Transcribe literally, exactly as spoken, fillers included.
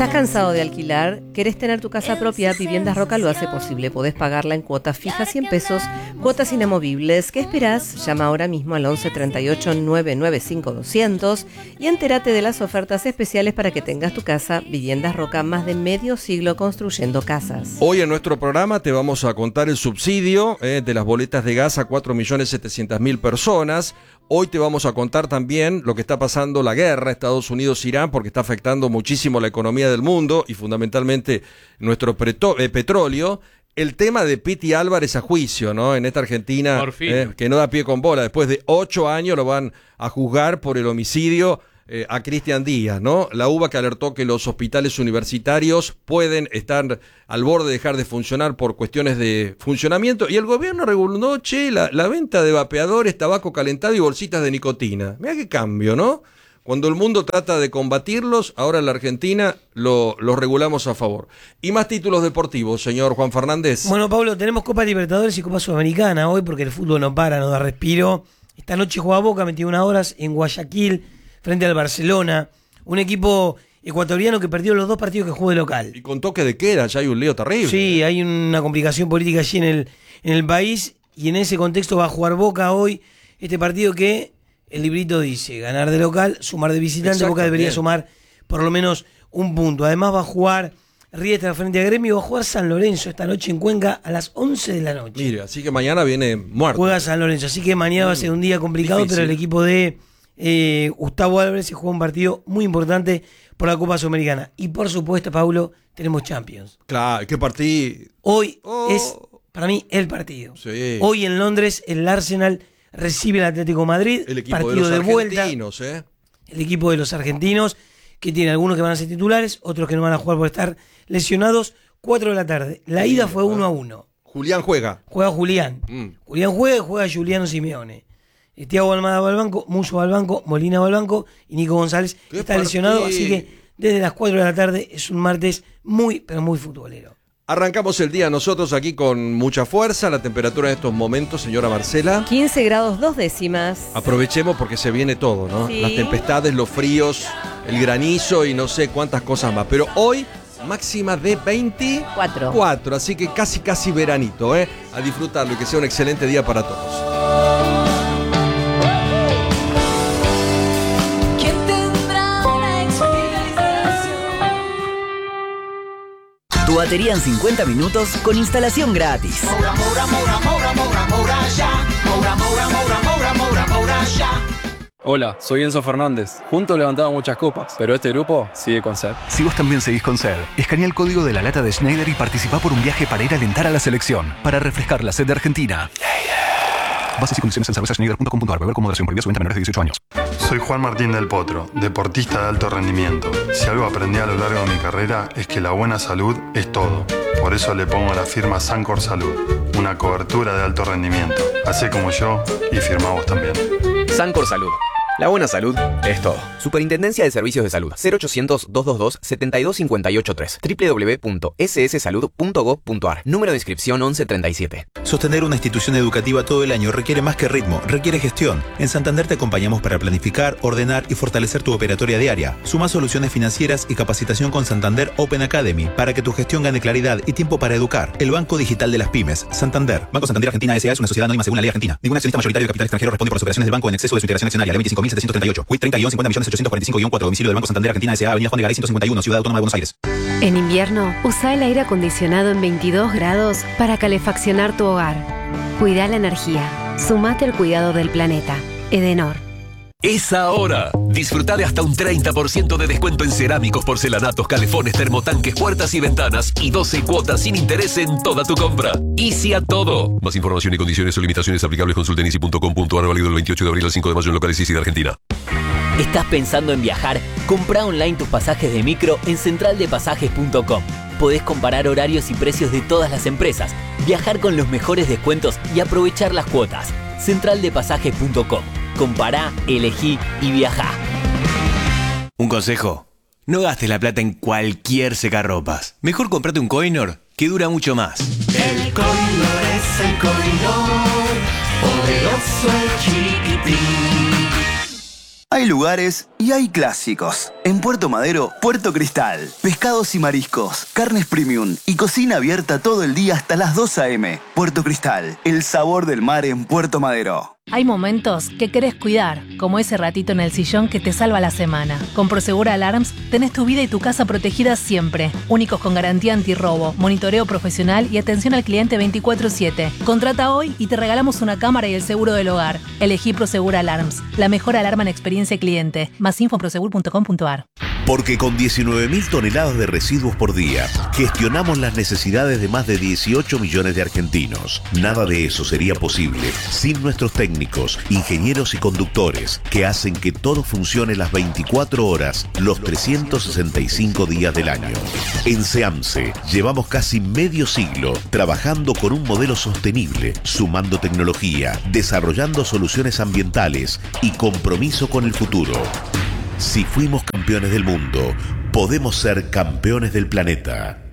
¿Estás cansado de alquilar? ¿Querés tener tu casa propia? Viviendas Roca lo hace posible. Podés pagarla en cuotas fijas cien pesos, cuotas inamovibles. ¿Qué esperás? Llama ahora mismo al once treinta y ocho nueve nueve cinco doscientos y entérate de las ofertas especiales para que tengas tu casa. Viviendas Roca, más de medio siglo construyendo casas. Hoy en nuestro programa te vamos a contar el subsidio eh, de las boletas de gas a cuatro millones setecientas mil personas. Hoy te vamos a contar también lo que está pasando, la guerra Estados Unidos-Irán, porque está afectando muchísimo la economía del mundo y fundamentalmente nuestro preto- eh, petróleo. El tema de Piti Álvarez a juicio, ¿no? En esta Argentina eh, que no da pie con bola. Después de ocho años lo van a juzgar por el homicidio eh, a Cristian Díaz, ¿no? La U B A que alertó que los hospitales universitarios pueden estar al borde de dejar de funcionar por cuestiones de funcionamiento. Y el gobierno reguló, che, la, la venta de vapeadores, tabaco calentado y bolsitas de nicotina. Mirá qué cambio, ¿no? Cuando el mundo trata de combatirlos, ahora en la Argentina lo, lo regulamos a favor. Y más títulos deportivos, señor Juan Fernández. Bueno, Pablo, tenemos Copa Libertadores y Copa Sudamericana hoy porque el fútbol no para, no da respiro. Esta noche juega Boca, veintiuna horas, en Guayaquil, frente al Barcelona. Un equipo ecuatoriano que perdió los dos partidos que jugó de local. Y con toque de queda, ya hay un lío terrible. Sí, hay una complicación política allí en el, en el país y en ese contexto va a jugar Boca hoy este partido que el librito dice ganar de local, sumar de visitante. Boca debería bien. sumar por lo menos un punto. Además va a jugar Riestra frente a Gremio, va a jugar San Lorenzo esta noche en Cuenca a las once de la noche. Mire, así que mañana viene muerto. Juega San Lorenzo, así que mañana mm, va a ser un día complicado, difícil. Pero el equipo de eh, Gustavo Álvarez se juega un partido muy importante por la Copa Sudamericana. Y por supuesto, Paulo, tenemos Champions. Claro, ¿qué partido? Hoy oh. es, para mí, el partido. Sí. Hoy en Londres, el Arsenal recibe el Atlético de Madrid, el equipo partido de, los de vuelta. ¿eh? El equipo de los argentinos, que tiene algunos que van a ser titulares, otros que no van a jugar por estar lesionados. Cuatro de la tarde. La ida fue uno a uno. Julián juega. Juega Julián. Mm. Julián juega y juega Juliano Simeone. Thiago Almada va al banco, Musso va al banco, Molina va al banco y Nico González está partido? lesionado. Así que desde las cuatro de la tarde es un martes muy, pero muy futbolero. Arrancamos el día nosotros aquí con mucha fuerza. La temperatura en estos momentos, señora Marcela. quince grados dos décimas. Aprovechemos porque se viene todo, ¿no? Sí. Las tempestades, los fríos, el granizo y no sé cuántas cosas más. Pero hoy, máxima de veinticuatro. Cuatro, así que casi, casi veranito, ¿eh? A disfrutarlo y que sea un excelente día para todos. Tu batería en cincuenta minutos con instalación gratis. Moura, Moura, Moura, Moura, Moura, Moura, ya. Moura, Moura, Moura, Moura, Moura, Moura, ya. Hola, soy Enzo Fernández. Juntos levantamos muchas copas, pero este grupo sigue con sed. Si vos también seguís con sed, escanea el código de la lata de Schneider y participá por un viaje para ir a alentar a la selección, para refrescar la sed de Argentina. Bases y condiciones en cerveza schneider punto com punto a r. Beber con moderación, prohibido su venta a menores de dieciocho años. Soy Juan Martín del Potro, deportista de alto rendimiento. Si algo aprendí a lo largo de mi carrera es que la buena salud es todo. Por eso le pongo la firma Sancor Salud, una cobertura de alto rendimiento. Hacé como yo y firmá vos también. Sancor Salud. La buena salud es todo. Superintendencia de Servicios de Salud. cero ochocientos, doscientos veintidós, setenta y dos cincuenta y ocho tres. doble u doble u doble u punto ese ese salud punto gov punto a r. Número de inscripción once treinta y siete. Sostener una institución educativa todo el año requiere más que ritmo, requiere gestión. En Santander te acompañamos para planificar, ordenar y fortalecer tu operatoria diaria. Suma soluciones financieras y capacitación con Santander Open Academy para que tu gestión gane claridad y tiempo para educar. El Banco Digital de las Pymes. Santander. Banco Santander Argentina S A es una sociedad anónima según la ley argentina. Ningún accionista mayoritario de capital extranjero responde por las operaciones del banco en exceso de su integración accionaria. Ley veinticinco mil setecientos treinta y ocho. W I T treinta cincuenta millones ochocientos cuarenta y cinco cuatro. Domicilio del Banco Santander Argentina S A. Avenida Juan de Garay ciento cincuenta y uno, Ciudad Autónoma de Buenos Aires. En invierno, usa el aire acondicionado en veintidós grados para calefaccionar tu hogar. Cuida la energía. Sumate al cuidado del planeta. Edenor. Es ahora. Disfruta de hasta un treinta por ciento de descuento en cerámicos, porcelanatos, calefones, termotanques, puertas y ventanas y doce cuotas sin interés en toda tu compra. Easy a todo. Más información y condiciones o limitaciones aplicables consulta en easy punto com punto a r, válido del veintiocho de abril al cinco de mayo en locales Easy de Argentina. ¿Estás pensando en viajar? Comprá online tus pasajes de micro en central de pasajes punto com. Podés comparar horarios y precios de todas las empresas, viajar con los mejores descuentos y aprovechar las cuotas. central de pasajes punto com. Compará, elegí y viajá. Un consejo: no gastes la plata en cualquier secarropas. Mejor comprate un Coinor que dura mucho más. El Coinor es el Coinor, poderoso el chiquitín. Hay lugares y hay clásicos. En Puerto Madero, Puerto Cristal. Pescados y mariscos, carnes premium y cocina abierta todo el día hasta las dos a eme. Puerto Cristal, el sabor del mar en Puerto Madero. Hay momentos que querés cuidar, como ese ratito en el sillón que te salva la semana. Con Prosegur Alarms tenés tu vida y tu casa protegidas siempre. Únicos con garantía antirrobo, monitoreo profesional y atención al cliente veinticuatro siete. Contrata hoy y te regalamos una cámara y el seguro del hogar. Elegí Prosegur Alarms, la mejor alarma en experiencia cliente. Más info en prosegur punto com punto ar. Porque con diecinueve mil toneladas de residuos por día, gestionamos las necesidades de más de dieciocho millones de argentinos. Nada de eso sería posible sin nuestros técnicos, ingenieros y conductores, que hacen que todo funcione las veinticuatro horas, los trescientos sesenta y cinco días del año. En SEAMSE llevamos casi medio siglo trabajando con un modelo sostenible, sumando tecnología, desarrollando soluciones ambientales y compromiso con el futuro. Si fuimos campeones del mundo, podemos ser campeones del planeta.